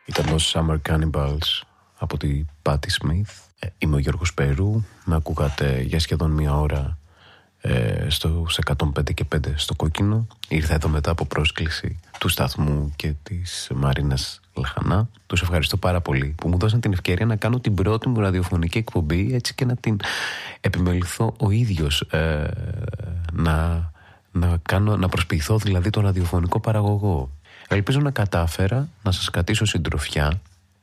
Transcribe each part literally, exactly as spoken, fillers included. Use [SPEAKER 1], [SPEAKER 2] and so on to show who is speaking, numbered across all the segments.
[SPEAKER 1] Ήταν το Summer Cannibals από τη Patti Smith. Ε, είμαι ο Γιώργος Περού. Με ακούγατε για σχεδόν μία ώρα ε, στο εκατόν πέντε και πέντε στο Κόκκινο. Ήρθα εδώ μετά από πρόσκληση του σταθμού και της Μαρίνας Λαχανά. Τους ευχαριστώ πάρα πολύ που μου δώσαν την ευκαιρία να κάνω την πρώτη μου ραδιοφωνική εκπομπή, έτσι και να την επιμεληθώ ο ίδιος, ε, να, να, κάνω, να προσποιηθώ δηλαδή τον ραδιοφωνικό παραγωγό. Ελπίζω να κατάφερα να σας κρατήσω συντροφιά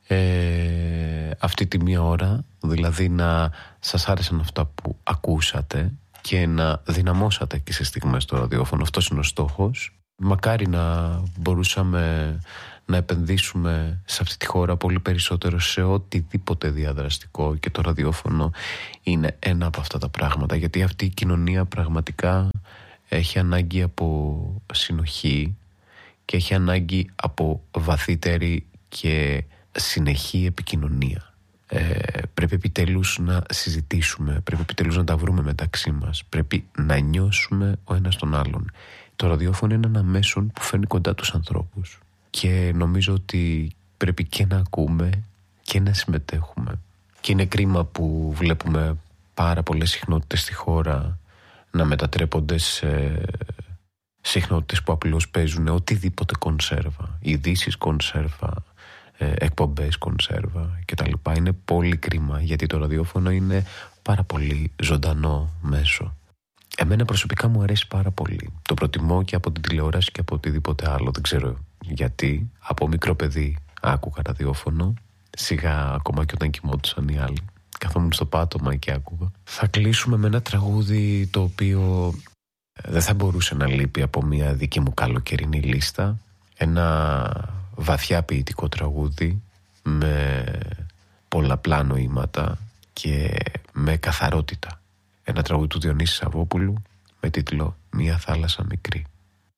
[SPEAKER 1] ε, αυτή τη μία ώρα, δηλαδή να σας άρεσαν αυτά που ακούσατε και να δυναμώσατε και σε στιγμές στο ραδιόφωνο. Αυτός είναι ο στόχος. Μακάρι να μπορούσαμε να επενδύσουμε σε αυτή τη χώρα πολύ περισσότερο σε οτιδήποτε διαδραστικό, και το ραδιόφωνο είναι ένα από αυτά τα πράγματα, γιατί αυτή η κοινωνία πραγματικά έχει ανάγκη από συνοχή και έχει ανάγκη από βαθύτερη και συνεχή επικοινωνία. Ε, πρέπει επιτέλους να συζητήσουμε, πρέπει επιτέλους να τα βρούμε μεταξύ μας, πρέπει να νιώσουμε ο ένας τον άλλον. Το ραδιόφωνο είναι ένα μέσον που φέρνει κοντά τους ανθρώπους και νομίζω ότι πρέπει και να ακούμε και να συμμετέχουμε. Και είναι κρίμα που βλέπουμε πάρα πολλές συχνότητες στη χώρα να μετατρέπονται σε συχνότητες που απλώς παίζουν οτιδήποτε κονσέρβα, ειδήσεις κονσέρβα, εκπομπές κονσέρβα κτλ. Είναι πολύ κρίμα, γιατί το ραδιόφωνο είναι πάρα πολύ ζωντανό μέσο. Εμένα προσωπικά μου αρέσει πάρα πολύ. Το προτιμώ και από την τηλεόραση και από οτιδήποτε άλλο. Δεν ξέρω γιατί. Από μικρό παιδί άκουγα ραδιόφωνο. Σιγά, ακόμα και όταν κοιμόντουσαν οι άλλοι, καθόμουν στο πάτωμα και άκουγα. Θα κλείσουμε με ένα τραγούδι το οποίο δεν θα μπορούσε να λείπει από μια δική μου καλοκαιρινή λίστα. Ένα βαθιά ποιητικό τραγούδι με πολλαπλά νοήματα και με καθαρότητα. Ένα τραγούδι του Διονύση Σαββόπουλου με τίτλο «Μια θάλασσα μικρή».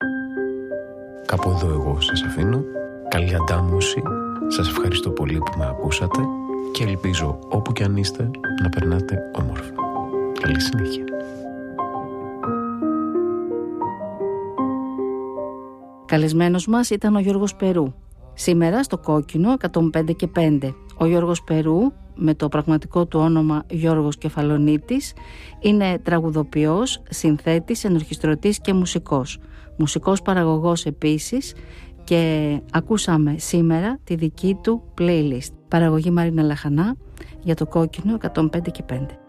[SPEAKER 1] Κάπου εδώ εγώ σας αφήνω. Καλή αντάμωση. Σας ευχαριστώ πολύ που με ακούσατε και ελπίζω όπου κι αν είστε να περνάτε όμορφα. Καλή συνέχεια.
[SPEAKER 2] Καλεσμένος μας ήταν ο Γιώργος Περού. Σήμερα στο Κόκκινο εκατόν πέντε και πέντε. Ο Γιώργος Περού, με το πραγματικό του όνομα Γιώργος Κεφαλονίτης, είναι τραγουδοποιός, συνθέτης, ενορχιστρωτής και μουσικός. Μουσικός παραγωγός επίσης, και ακούσαμε σήμερα τη δική του playlist. Παραγωγή Μαρίνα Λαχανά για το Κόκκινο εκατόν πέντε και πέντε.